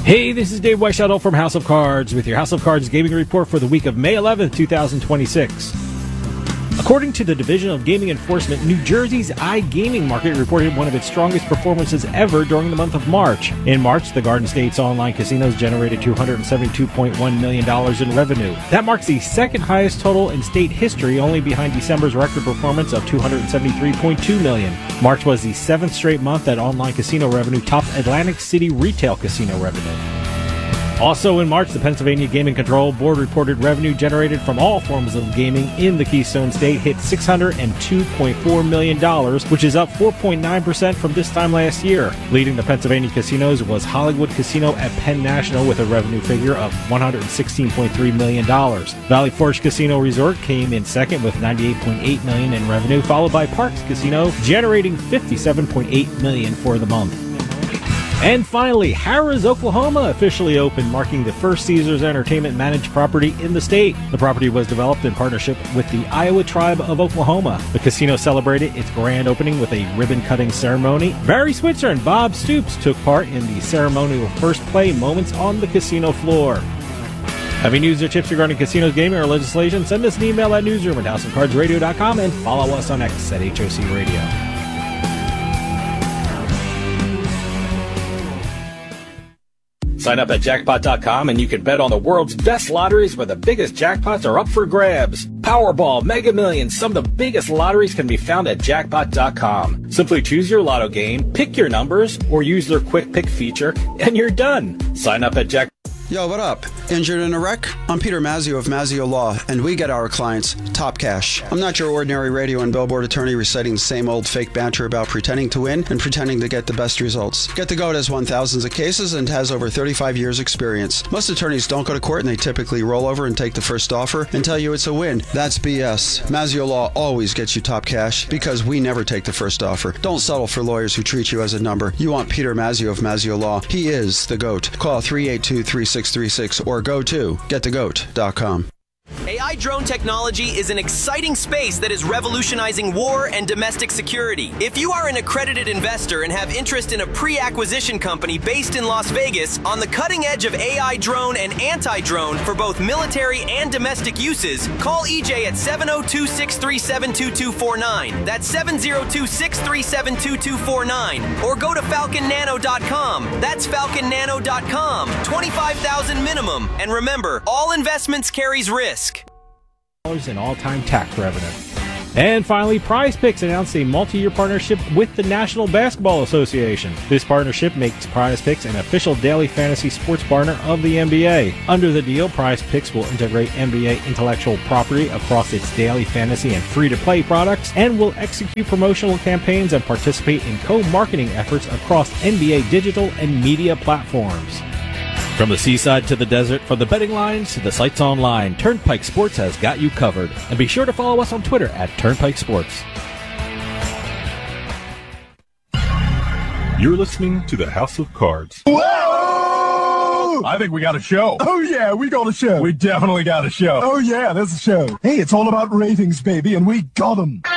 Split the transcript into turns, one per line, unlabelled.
Hey, this is Dave Weishuttle from House of Cards with your House of Cards gaming report for the week of May 11th, 2026. According to the Division of Gaming Enforcement, New Jersey's iGaming market reported one of its strongest performances ever during the month of March. In March, the Garden State's online casinos generated $272.1 million in revenue. That marks the second highest total in state history, only behind December's record performance of $273.2 million. March was the seventh straight month that online casino revenue topped Atlantic City retail casino revenue. Also in March, the Pennsylvania Gaming Control Board reported revenue generated from all forms of gaming in the Keystone State hit $602.4 million, which is up 4.9% from this time last year. Leading the Pennsylvania casinos was Hollywood Casino at Penn National with a revenue figure of $116.3 million. Valley Forge Casino Resort came in second with $98.8 million in revenue, followed by Parks Casino, generating $57.8 million for the month. And finally, Harrah's, Oklahoma officially opened, marking the first Caesars Entertainment managed property in the state. The property was developed in partnership with the Iowa Tribe of Oklahoma. The casino celebrated its grand opening with a ribbon-cutting ceremony. Barry Switzer and Bob Stoops took part in the ceremonial first play moments on the casino floor. Having news or tips regarding casinos, gaming, or legislation, send us an email at newsroom@houseofcardsradio.com and follow us on X at HOC Radio. Sign up at jackpot.com and you can bet on the world's best lotteries where the biggest jackpots are up for grabs. Powerball, Mega Millions, some of the biggest lotteries can be found at jackpot.com. Simply choose your lotto game, pick your numbers, or use their quick pick feature, and you're done. Sign up at jackpot.
Yo, what up? Injured in a wreck? I'm Peter Mazzio of Mazzio Law, and we get our clients top cash. I'm not your ordinary radio and billboard attorney reciting the same old fake banter about pretending to win and pretending to get the best results. Get the Goat has won thousands of cases and has over 35 years experience. Most attorneys don't go to court and they typically roll over and take the first offer and tell you it's a win. That's BS. Mazzio Law always gets you top cash because we never take the first offer. Don't settle for lawyers who treat you as a number. You want Peter Mazzio of Mazzio Law. He is the Goat. Call 382-3636 or go to getthegoat.com.
AI drone technology is an exciting space that is revolutionizing war and domestic security. If you are an accredited investor and have interest in a pre-acquisition company based in Las Vegas on the cutting edge of AI drone and anti-drone for both military and domestic uses, call EJ at 702-637-2249. That's 702-637-2249. Or go to falconnano.com. That's falconnano.com. $25,000 minimum. And remember, all investments carries risk.
In all-time tax revenue. And finally, Prize Picks announced a multi-year partnership with the National Basketball Association. This partnership makes Prize Picks an official daily fantasy sports partner of the NBA. Under the deal, Prize Picks will integrate NBA intellectual property across its daily fantasy and free-to-play products, and will execute promotional campaigns and participate in co-marketing efforts across NBA digital and media platforms. From the seaside to the desert, from the betting lines to the sites online, Turnpike Sports has got you covered. And be sure to follow us on Twitter at Turnpike Sports.
You're listening to the House of Cards.
Whoa! I think we got a show.
Oh, yeah, we got a show.
We definitely got a show.
Oh, yeah, there's a show. Hey, it's all about ratings, baby, and we got them.